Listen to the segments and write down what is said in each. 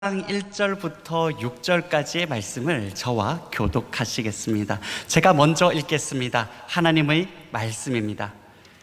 1절부터 6절까지의 말씀을 저와 교독하시겠습니다. 제가 먼저 읽겠습니다. 하나님의 말씀입니다.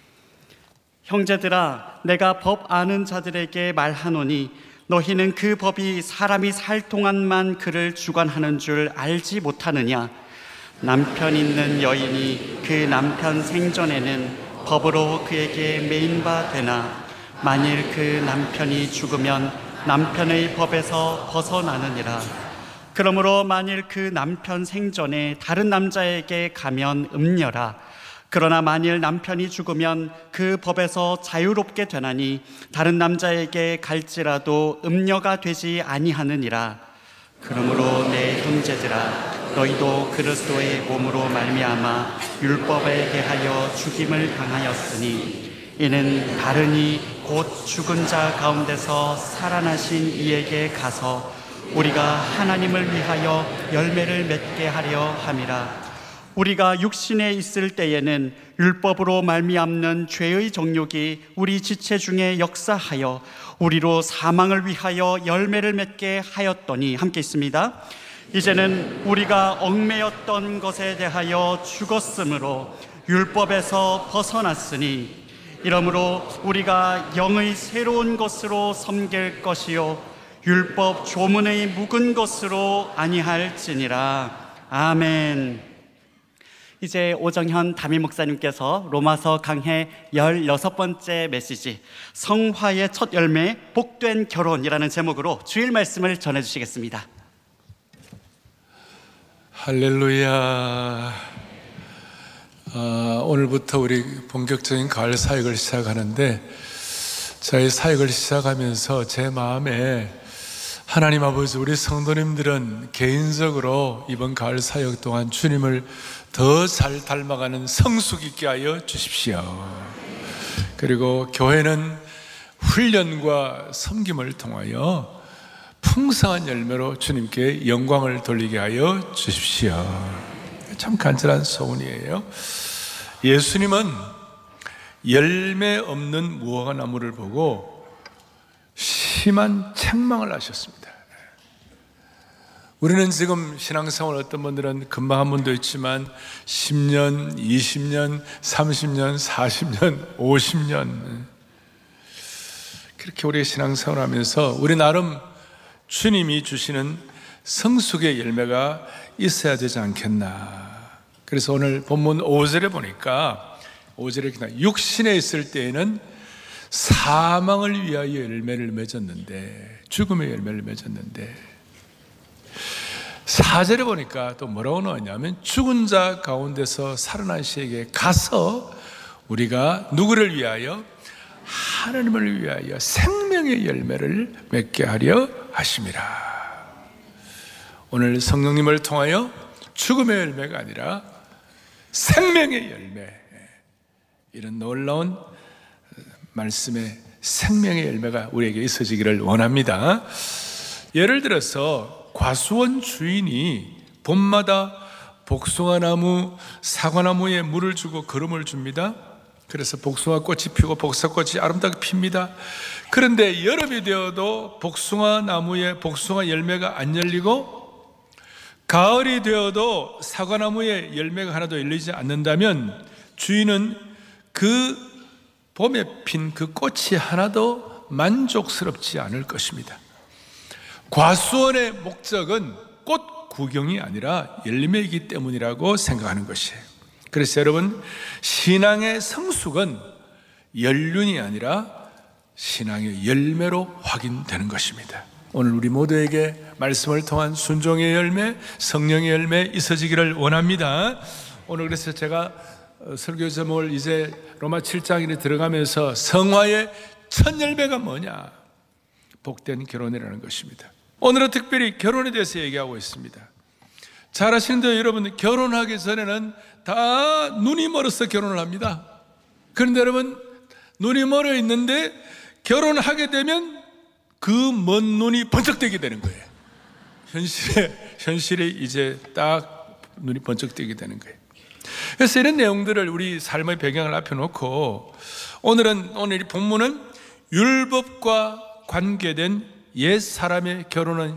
형제들아, 내가 법 아는 자들에게 말하노니 너희는 그 법이 사람이 살 동안만 그를 주관하는 줄 알지 못하느냐? 남편 있는 여인이 그 남편 생전에는 법으로 그에게 매인 바 되나 만일 그 남편이 죽으면 남편의 법에서 벗어나느니라. 그러므로 만일 그 남편 생전에 다른 남자에게 가면 음녀라. 그러나 만일 남편이 죽으면 그 법에서 자유롭게 되나니 다른 남자에게 갈지라도 음녀가 되지 아니하느니라. 그러므로 내 형제들아, 너희도 그리스도의 몸으로 말미암아 율법에 대하여 죽임을 당하였으니 이는 다른이 곧 죽은 자 가운데서 살아나신 이에게 가서 우리가 하나님을 위하여 열매를 맺게 하려 함이라. 우리가 육신에 있을 때에는 율법으로 말미암는 죄의 정욕이 우리 지체 중에 역사하여 우리로 사망을 위하여 열매를 맺게 하였더니, 함께 있습니다. 이제는 우리가 얽매였던 것에 대하여 죽었으므로 율법에서 벗어났으니 이러므로 우리가 영의 새로운 것으로 섬길 것이요 율법 조문의 묵은 것으로 아니할지니라. 아멘. 이제 오정현 담임 목사님께서 로마서 강해 16번째 메시지 성화의 첫 열매 복된 결혼이라는 제목으로 주일 말씀을 전해주시겠습니다. 할렐루야. 오늘부터 우리 본격적인 가을 사역을 시작하는데, 저희 사역을 시작하면서 제 마음에 하나님 아버지, 우리 성도님들은 개인적으로 이번 가을 사역 동안 주님을 더 잘 닮아가는 성숙 있게 하여 주십시오. 그리고 교회는 훈련과 섬김을 통하여 풍성한 열매로 주님께 영광을 돌리게 하여 주십시오. 참 간절한 소원이에요. 예수님은 열매 없는 무화과 나무를 보고 심한 책망을 하셨습니다. 우리는 지금 신앙생활, 어떤 분들은 금방 한 번도 있지만 10년, 20년, 30년, 40년, 50년 그렇게 우리 신앙생활 하면서 우리 나름 주님이 주시는 성숙의 열매가 있어야 되지 않겠나. 그래서 오늘 본문 5절에 보니까, 5절에 육신에 있을 때에는 사망을 위하여 열매를 맺었는데, 죽음의 열매를 맺었는데, 4절에 보니까 또 뭐라고 나왔냐면 죽은 자 가운데서 살아난 시에게 가서 우리가 누구를 위하여? 하나님을 위하여 생명의 열매를 맺게 하려 하심이라. 오늘 성령님을 통하여 죽음의 열매가 아니라 생명의 열매, 이런 놀라운 말씀의 생명의 열매가 우리에게 있어지기를 원합니다. 예를 들어서 과수원 주인이 봄마다 복숭아나무, 사과나무에 물을 주고 거름을 줍니다. 그래서 복숭아 꽃이 피고 복사꽃이 아름답게 핍니다. 그런데 여름이 되어도 복숭아 나무에 복숭아 열매가 안 열리고, 가을이 되어도 사과나무에 열매가 하나도 열리지 않는다면 주인은 그 봄에 핀 그 꽃이 하나도 만족스럽지 않을 것입니다. 과수원의 목적은 꽃 구경이 아니라 열매이기 때문이라고 생각하는 것이에요. 그래서 여러분, 신앙의 성숙은 연륜이 아니라 신앙의 열매로 확인되는 것입니다. 오늘 우리 모두에게 말씀을 통한 순종의 열매, 성령의 열매 있어지기를 원합니다. 오늘 그래서 제가 설교 제목을 이제 로마 7장에 들어가면서 성화의 첫 열매가 뭐냐? 복된 결혼이라는 것입니다. 오늘은 특별히 결혼에 대해서 얘기하고 있습니다. 잘 아시는 대로 여러분, 결혼하기 전에는 다 눈이 멀어서 결혼을 합니다. 그런데 여러분, 눈이 멀어 있는데 결혼하게 되면 그 먼 눈이 번쩍 뜨게 되는 거예요. 현실에 이제 딱 눈이 번쩍 뜨게 되는 거예요. 그래서 이런 내용들을 우리 삶의 배경을 앞에 놓고 오늘 이 본문은 율법과 관계된 옛 사람의 결혼은